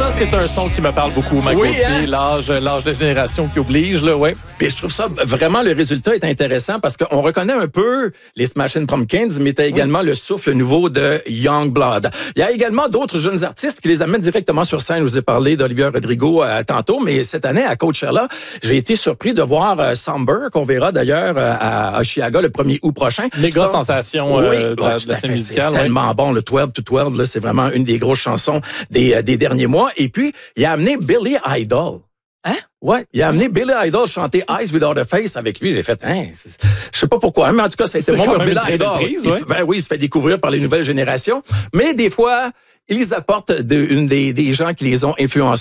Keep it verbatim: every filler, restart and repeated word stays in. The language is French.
Ça, c'est un son qui me parle beaucoup, Mike Oui, Gauthier. hein? L'âge, l'âge de génération qui oblige, là, ouais. Puis je trouve ça vraiment, le résultat est intéressant parce qu'on reconnaît un peu les Smashing Pumpkins, mais t'as également le souffle nouveau de Youngblood. Il y a également d'autres jeunes artistes qui les amènent directement sur scène. Je vous ai parlé d'Olivia Rodrigo euh, tantôt, mais cette année, à Coachella, j'ai été surpris de voir euh, Somber, qu'on verra d'ailleurs euh, à Oshiaga le premier août prochain. Méga Ça, sensation oui, euh, de, ouais, la- tout de la à scène fait. musicale. C'est ouais. tellement bon, le twelve to twelve, là, c'est vraiment une des grosses chansons des, euh, des derniers mois. Et puis, il a amené Billy Idol. Hein? Ouais, il a amené Billy Idol chanter Eyes Without a Face avec lui. J'ai fait, hein, c'est- je sais pas pourquoi, mais en tout cas, ça a été C'est bon quand pour même Billy une très Idol. belle prise, Il se- ouais. Ben oui, il se fait découvrir par les nouvelles générations. Mais des fois, ils apportent de, une des, des gens qui les ont influencés.